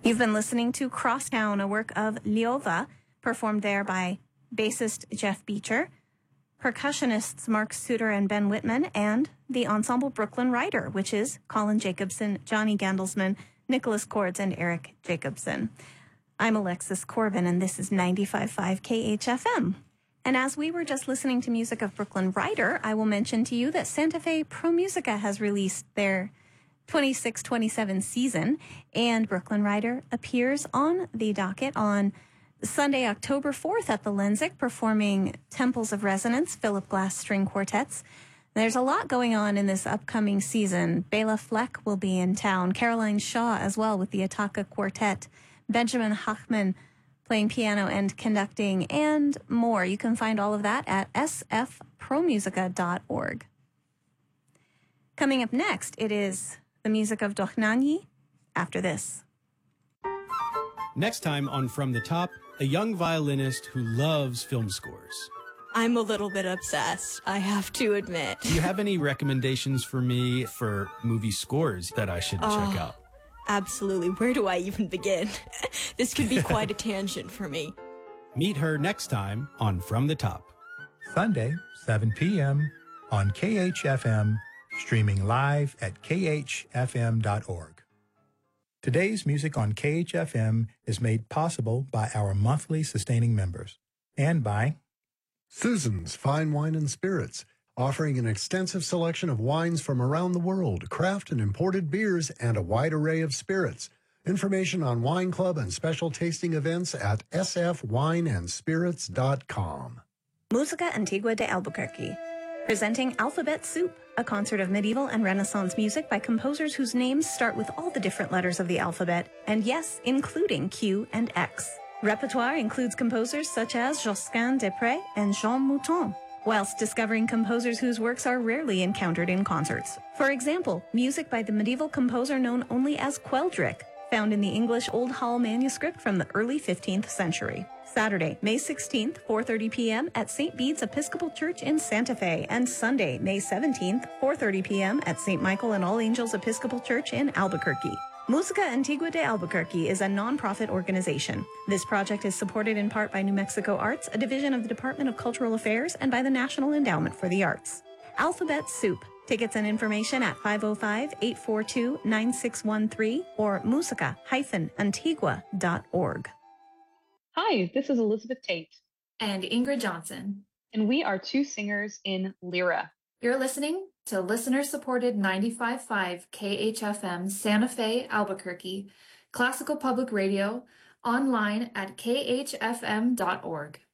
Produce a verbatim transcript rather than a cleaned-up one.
You've been listening to Crosstown, a work of Liova, performed there by bassist Jeff Beecher, percussionists Mark Suter and Ben Whitman, and the ensemble Brooklyn Rider, which is Colin Jacobson, Johnny Gandelsman, Nicholas Cords, and Eric Jacobson. I'm Alexis Corbin, and this is ninety-five point five K H F M. And as we were just listening to music of Brooklyn Rider, I will mention to you that Santa Fe Pro Musica has released their twenty-six twenty-seven season, and Brooklyn Rider appears on the docket on Sunday, October fourth at the Lensic, performing Temples of Resonance, Philip Glass String Quartets. There's a lot going on in this upcoming season. Bela Fleck will be in town, Caroline Shaw as well with the Ataka Quartet, Benjamin Hochman playing piano and conducting, and more. You can find all of that at s f pro musica dot org. Coming up next, it is the music of Dochnani after this. Next time on From the Top, a young violinist who loves film scores. I'm a little bit obsessed, I have to admit. Do you have any recommendations for me for movie scores that I should oh, check out? Absolutely. Where do I even begin? This could be quite a tangent for me. Meet her next time on From the Top. Sunday, seven p.m. on K H F M, streaming live at k h f m dot org. Today's music on K H F M is made possible by our monthly sustaining members and by Susan's Fine Wine and Spirits, offering an extensive selection of wines from around the world, craft and imported beers, and a wide array of spirits. Information on Wine Club and special tasting events at s f wine and spirits dot com. Musica Antigua de Albuquerque, presenting Alphabet Soup, a concert of medieval and Renaissance music by composers whose names start with all the different letters of the alphabet, and yes, including Q and X. Repertoire includes composers such as Josquin des Prés and Jean Mouton, whilst discovering composers whose works are rarely encountered in concerts. For example, music by the medieval composer known only as Queldric, found in the English Old Hall manuscript from the early fifteenth century. Saturday, May sixteenth, four thirty p.m. at Saint Bede's Episcopal Church in Santa Fe, and Sunday, May seventeenth, four thirty p.m. at Saint Michael and All Angels Episcopal Church in Albuquerque. Musica Antigua de Albuquerque is a non-profit organization. This project is supported in part by New Mexico Arts, a division of the Department of Cultural Affairs, and by the National Endowment for the Arts. Alphabet Soup. Tickets and information at five oh five, eight four two, nine six one three or musica dash antigua dot org. Hi, this is Elizabeth Tate. And Ingrid Johnson. And we are two singers in Lyra. You're listening to listener-supported ninety-five point five K H F M Santa Fe, Albuquerque, classical public radio, online at k h f m dot org.